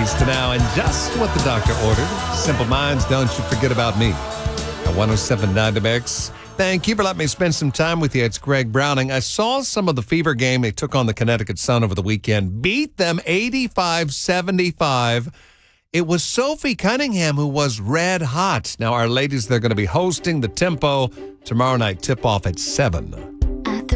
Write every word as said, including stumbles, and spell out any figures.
keys to now and just what the doctor ordered. Simple Minds, don't you forget about me. At one oh seven point nine The Mix. Thank you for letting me spend some time with you. It's Greg Browning. I saw some of the Fever game. They took on the Connecticut Sun over the weekend. Beat them eighty-five seventy-five. It was Sophie Cunningham who was red hot. Now, our ladies, they're going to be hosting the Tempo tomorrow night. Tip-off at seven.